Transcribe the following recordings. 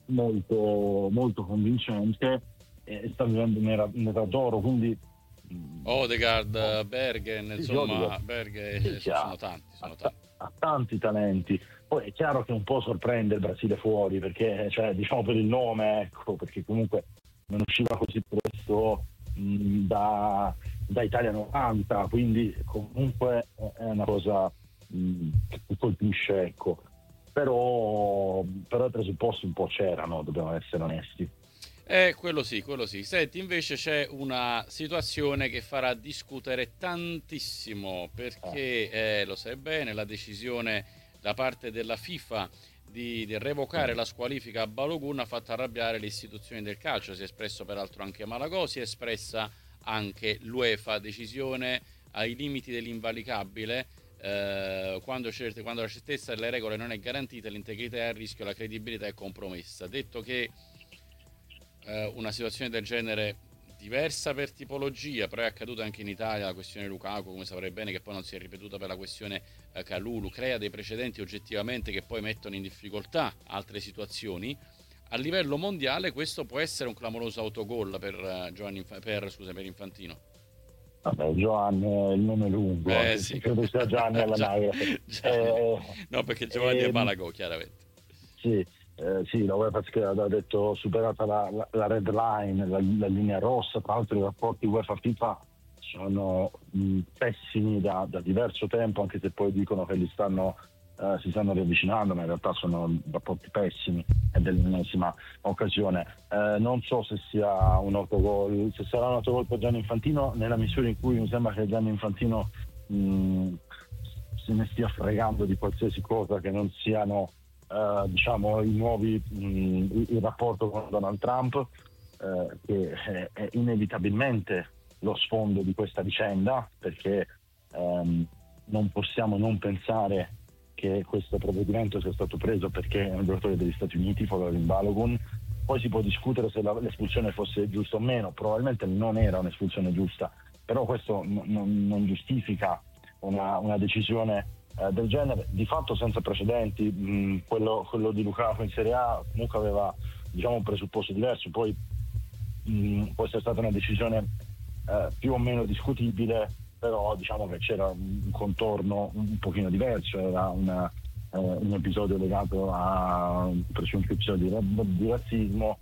molto, molto convincente e sta vivendo un'era d'oro, quindi Odegaard, Bergen, sì, Odegaard, insomma, sì, Bergen sì, sono tanti, sono tanti. ha tanti talenti. Poi è chiaro che un po' sorprende il Brasile fuori, perché, cioè, diciamo per il nome, ecco, perché comunque non usciva così presto da Italia 90, quindi comunque è una cosa che colpisce, ecco. Però i presupposti un po' c'erano, dobbiamo essere onesti. Quello sì, quello sì. Senti, invece c'è una situazione che farà discutere tantissimo Eh, perché, lo sai bene, la decisione da parte della FIFA di revocare sì. la squalifica a Balogun ha fatto arrabbiare le istituzioni del calcio. Si è espresso peraltro anche Malagò, si è espressa anche l'UEFA, decisione ai limiti dell'invalicabile. Quando la certezza delle regole non è garantita, l'integrità è a rischio, la credibilità è compromessa. Detto che una situazione del genere diversa per tipologia, però è accaduta anche in Italia la questione Lukaku, come saprai bene, che poi non si è ripetuta per la questione Kalulu, crea dei precedenti oggettivamente che poi mettono in difficoltà altre situazioni. A livello mondiale questo può essere un clamoroso autogol per, per Infantino. Vabbè, Giovanni è il nome lungo, Eh anche sì, se credo sia Gianni all'anagrafe. Gianni. Eh, No, perché Giovanni è ehm, Malagò, chiaramente. sì, sì, la UEFA ha detto superata la red line, la linea rossa. Tra l'altro i rapporti UEFA-FIFA sono pessimi da diverso tempo, anche se poi dicono che si stanno riavvicinando, ma in realtà sono rapporti pessimi, è dell'ennesima occasione. Non so se sia un autogol, se sarà un autogol per Gianni Infantino, nella misura in cui mi sembra che Gianni Infantino mh, se ne stia fregando di qualsiasi cosa che non siano diciamo il rapporto con Donald Trump, che è inevitabilmente lo sfondo di questa vicenda, perché non possiamo non pensare che questo provvedimento sia stato preso perché è un giocatore degli Stati Uniti, Folarin Balogun. Poi si può discutere se l'espulsione fosse giusta o meno, probabilmente non era un'espulsione giusta, però questo non giustifica una decisione del genere, di fatto senza precedenti. Quello di Lukaku in Serie A comunque aveva, diciamo, un presupposto diverso, poi può essere stata una decisione più o meno discutibile, però diciamo che c'era un contorno un pochino diverso, era un episodio legato a un presunto episodio di razzismo,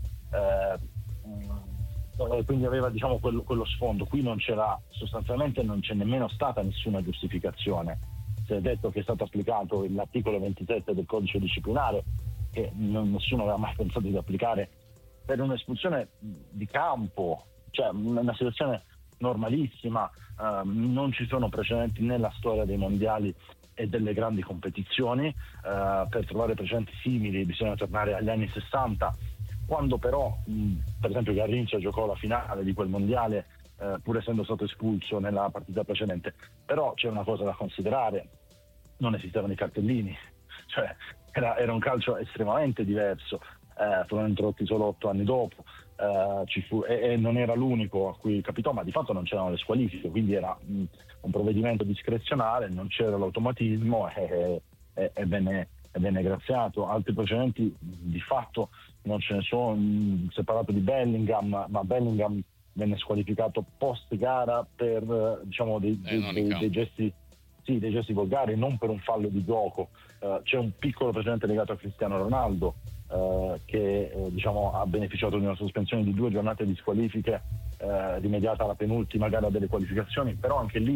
quindi aveva, diciamo, quello sfondo. Qui non c'era, sostanzialmente non c'è nemmeno stata nessuna giustificazione. Si è detto che è stato applicato l'articolo 27 del codice disciplinare, che nessuno aveva mai pensato di applicare per un'espulsione di campo, cioè una situazione normalissima. Non ci sono precedenti nella storia dei mondiali e delle grandi competizioni. Per trovare precedenti simili bisogna tornare agli anni 60, quando però per esempio Garrincha giocò la finale di quel mondiale, pur essendo stato espulso nella partita precedente. Però c'è una cosa da considerare: non esistevano i cartellini, cioè era un calcio estremamente diverso. Furono introdotti solo 8 anni dopo, e non era l'unico a cui capitò, ma di fatto non c'erano le squalifiche, quindi era un provvedimento discrezionale, non c'era l'automatismo, e venne graziato. Altri precedenti di fatto non ce ne sono. Si è parlato di Bellingham, ma Bellingham venne squalificato post gara per diciamo Non in dei campo. gesti, sì, dei gesti volgari, non per un fallo di gioco. C'è un piccolo precedente legato a Cristiano Ronaldo, che diciamo ha beneficiato di una sospensione di 2 giornate di squalifiche rimediata alla penultima gara delle qualificazioni, però anche lì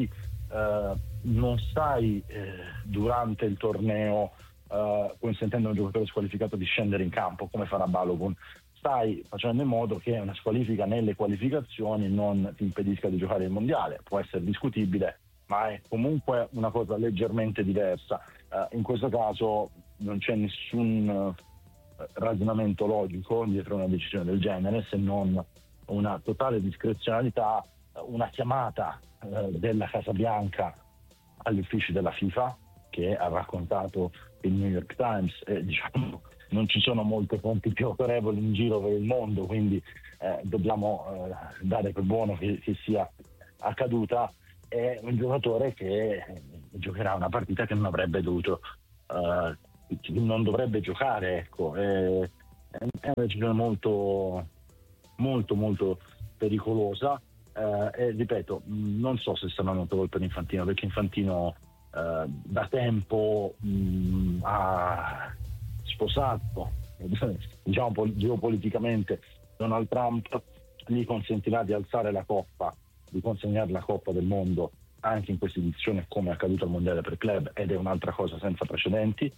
non stai durante il torneo consentendo a un giocatore squalificato di scendere in campo come farà Balogun. Stai facendo in modo che una squalifica nelle qualificazioni non ti impedisca di giocare il mondiale. Può essere discutibile, ma è comunque una cosa leggermente diversa. In questo caso non c'è nessun ragionamento logico dietro una decisione del genere, se non una totale discrezionalità, una chiamata della Casa Bianca agli uffici della FIFA, che ha raccontato il New York Times, e diciamo non ci sono molte fonti più autorevoli in giro per il mondo, quindi dobbiamo dare per buono che sia accaduta. È un giocatore che giocherà una partita che non avrebbe dovuto, non dovrebbe giocare, ecco. è una decisione molto molto molto pericolosa, e ripeto, non so se sarà una colpa di Infantino, perché Infantino da tempo ha sposato, diciamo geopoliticamente, Donald Trump, gli consentirà di alzare la coppa, di consegnare la Coppa del Mondo anche in questa edizione, come è accaduto al Mondiale per Club, ed è un'altra cosa senza precedenti.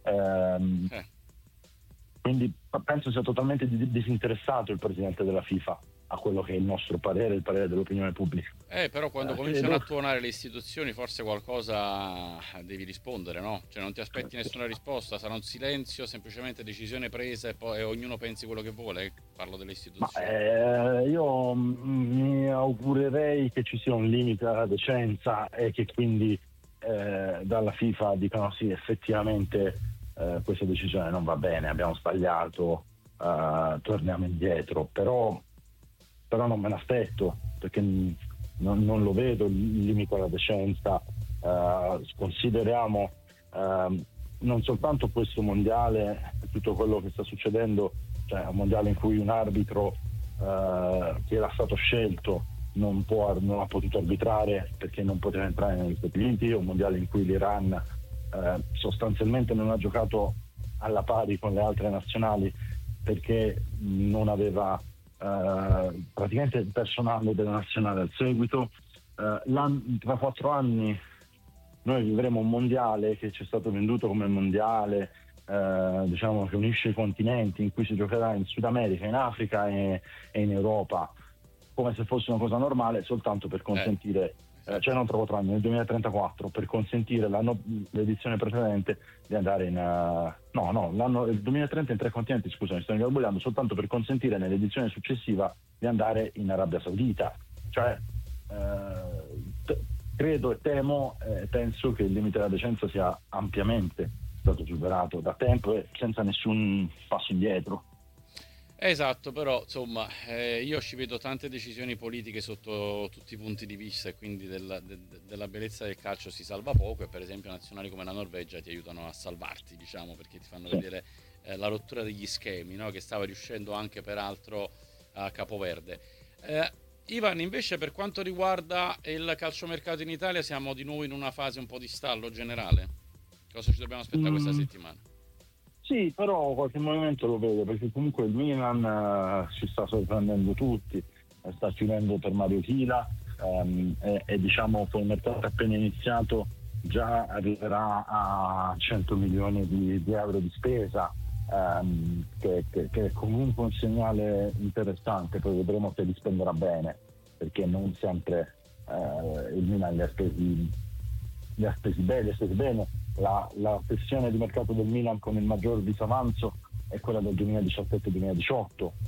Quindi penso sia totalmente disinteressato il presidente della FIFA a quello che è il nostro parere, il parere dell'opinione pubblica. Però quando cominciano a tuonare le istituzioni forse qualcosa devi rispondere, no? Cioè non ti aspetti nessuna risposta, sarà un silenzio, semplicemente decisione presa e poi ognuno pensi quello che vuole. Parlo delle istituzioni. Io mi augurerei che ci sia un limite alla decenza e che quindi dalla FIFA dicano sì, effettivamente questa decisione non va bene, abbiamo sbagliato, torniamo indietro, però non me l'aspetto, perché non lo vedo il limite alla decenza. Consideriamo non soltanto questo mondiale, tutto quello che sta succedendo, cioè un mondiale in cui un arbitro che era stato scelto non ha potuto arbitrare perché non poteva entrare negli Stati Uniti, un mondiale in cui l'Iran sostanzialmente non ha giocato alla pari con le altre nazionali perché non aveva praticamente il personale della nazionale al seguito. Tra 4 anni noi vivremo un mondiale che ci è stato venduto come mondiale diciamo che unisce i continenti, in cui si giocherà in Sud America, in Africa e in Europa, come se fosse una cosa normale, soltanto per consentire cioè non tra 4 anni, nel 2034, per consentire l'edizione precedente di andare in il 2030 in 3 continenti, scusa, mi sto ingarbugliando, soltanto per consentire nell'edizione successiva di andare in Arabia Saudita. Cioè credo e temo penso che il limite della decenza sia ampiamente stato superato da tempo e senza nessun passo indietro. Esatto, però insomma io ci vedo tante decisioni politiche sotto tutti i punti di vista, e quindi della bellezza del calcio si salva poco, e per esempio nazionali come la Norvegia ti aiutano a salvarti, diciamo, perché ti fanno vedere la rottura degli schemi, no? Che stava riuscendo anche peraltro a Capoverde. Ivan, invece, per quanto riguarda il calciomercato in Italia, siamo di nuovo in una fase un po' di stallo generale. Cosa ci dobbiamo aspettare questa settimana? Sì, però qualche movimento lo vedo, perché comunque il Milan ci sta sorprendendo tutti, sta chiudendo per Mario Chila e diciamo che il mercato appena iniziato già arriverà a 100 milioni di euro di spesa, che è comunque un segnale interessante. Poi vedremo se li spenderà bene, perché non sempre il Milan li ha spesi bene. La sessione di mercato del Milan con il maggior disavanzo è quella del 2017-2018,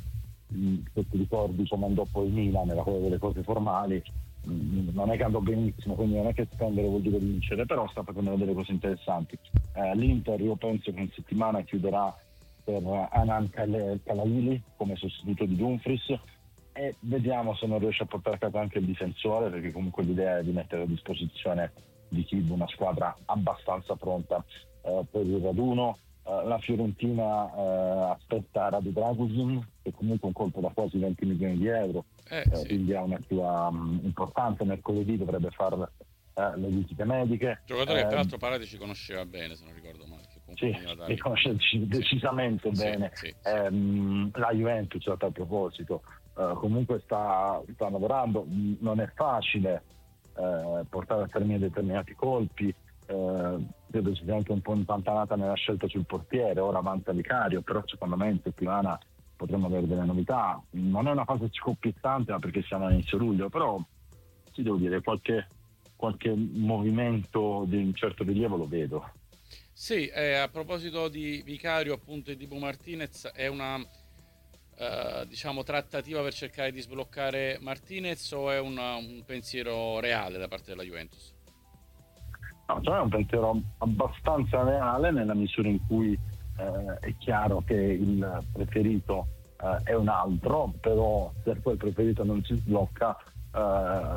se ti ricordi come andò poi il Milan, era quella delle cose formali, non è che andò benissimo, quindi non è che spendere vuol dire vincere, però sta facendo delle cose interessanti. L'Inter io penso che in settimana chiuderà per Anan Kalalili come sostituto di Dumfries, e vediamo se non riesce a portare a casa anche il difensore, perché comunque l'idea è di mettere a disposizione di Kib una squadra abbastanza pronta per il raduno. La Fiorentina aspetta Radu Dragusin, che comunque è un colpo da quasi 20 milioni di euro, sì. Quindi ha una sua importanza. Mercoledì dovrebbe fare le visite mediche. Giocatore che peraltro Parati ci conosceva bene, se non ricordo male. Sì, li conosce decisamente bene. Sì. La Juventus a tal proposito comunque sta lavorando, non è facile portare a termine determinati colpi, credo sia anche un po' impantanata nella scelta sul portiere. Ora avanza Vicario, però secondo me in settimana potremmo avere delle novità. Non è una fase scoppiettante, ma perché siamo all'inizio luglio, però sì, devo dire qualche movimento di un certo rilievo lo vedo. Sì, a proposito di Vicario appunto e di Dibu Martinez, è una diciamo trattativa per cercare di sbloccare Martinez, o è un pensiero reale da parte della Juventus? No, cioè è un pensiero abbastanza reale, nella misura in cui è chiaro che il preferito è un altro, però se quel preferito non si sblocca la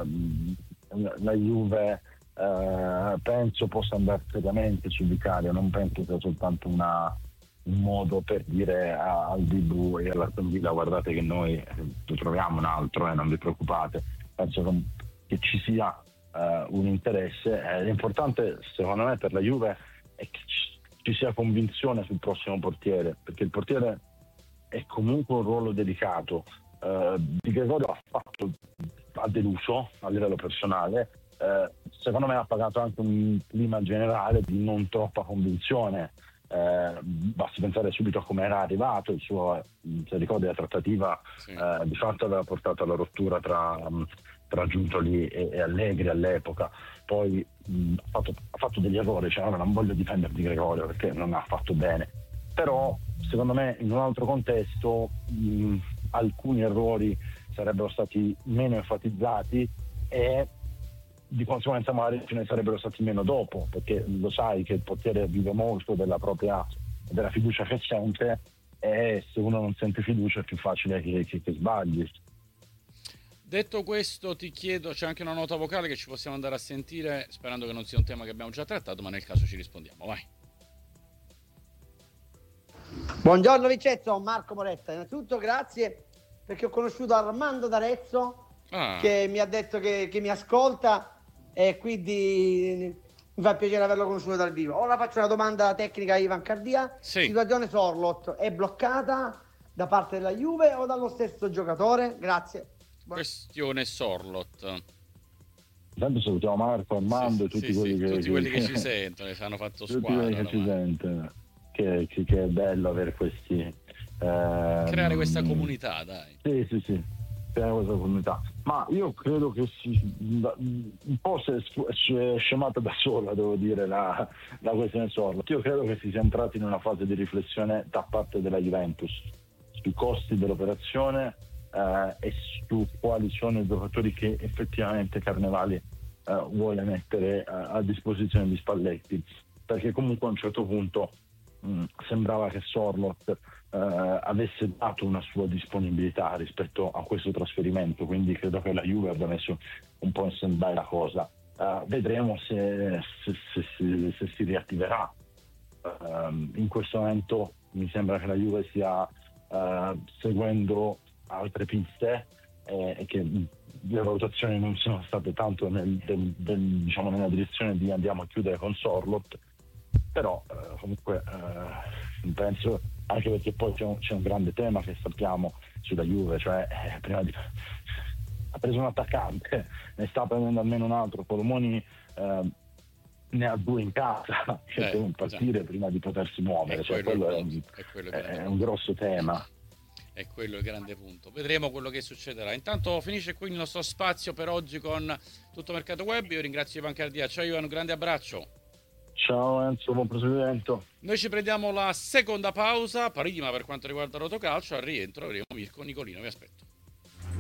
Juve penso possa andare seriamente su Vicario. Non penso sia soltanto una un modo per dire al DB e all'Aston Villa: guardate che noi troviamo un altro, non vi preoccupate. Penso che ci sia un interesse. L'importante secondo me per la Juve è che ci sia convinzione sul prossimo portiere, perché il portiere è comunque un ruolo delicato. Di Gregorio ha deluso a livello personale, secondo me ha pagato anche un clima generale di non troppa convinzione. Basti pensare subito a come era arrivato il suo, se ricordi la trattativa, sì. Di fatto aveva portato alla rottura tra Giuntoli e Allegri all'epoca. Poi ha fatto degli errori, cioè, non voglio difendere Di Gregorio perché non ha fatto bene, però secondo me in un altro contesto alcuni errori sarebbero stati meno enfatizzati e di conseguenza magari ce ne sarebbero stati meno dopo, perché lo sai che il portiere vive molto della fiducia che sente, e se uno non sente fiducia è più facile che sbagli. Detto questo, ti chiedo, c'è anche una nota vocale che ci possiamo andare a sentire, sperando che non sia un tema che abbiamo già trattato, ma nel caso ci rispondiamo. Vai. Buongiorno Vincenzo, Marco Moretta. Innanzitutto grazie, perché ho conosciuto Armando D'Arezzo, che mi ha detto che mi ascolta, e quindi mi fa piacere averlo conosciuto dal vivo. Ora faccio una domanda tecnica a Ivan Cardia. Sì. Situazione Sorloth è bloccata da parte della Juve o dallo stesso giocatore? Grazie. Questione Sorloth. Intanto salutiamo Marco, Armando e tutti quelli che ci sentono, che hanno fatto squadra. Tutti quelli che ci sentono. Che è bello avere questi... creare questa comunità, dai. Sì, creare questa comunità. Ma io credo che un po' si è scemata da sola, devo dire, la questione Sorloth. Io credo che si sia entrati in una fase di riflessione da parte della Juventus sui costi dell'operazione e su quali sono i giocatori che effettivamente Carnevali vuole mettere a disposizione di Spalletti, perché comunque a un certo punto sembrava che Sorloth avesse dato una sua disponibilità rispetto a questo trasferimento, quindi credo che la Juve abbia messo un po' in stand-by la cosa. Vedremo se si riattiverà. In questo momento mi sembra che la Juve stia seguendo altre piste e che le valutazioni non sono state tanto diciamo nella direzione di andiamo a chiudere con Sorloth, però comunque penso, anche perché poi c'è un grande tema che sappiamo sulla Juve, cioè ha preso un attaccante, ne sta prendendo almeno un altro. Colomoni ne ha due in casa che devono partire prima di potersi muovere, quello è un grosso tema. È quello il grande punto. Vedremo quello che succederà. Intanto finisce qui il nostro spazio per oggi con Tutto Mercato Web. Io ringrazio Ivan Cardia. Ciao Ivan, un grande abbraccio. Ciao Enzo, buon proseguimento. Noi ci prendiamo la seconda pausa. Prima per quanto riguarda Rotocalcio, al rientro avremo Mirko Nicolino, vi aspetto.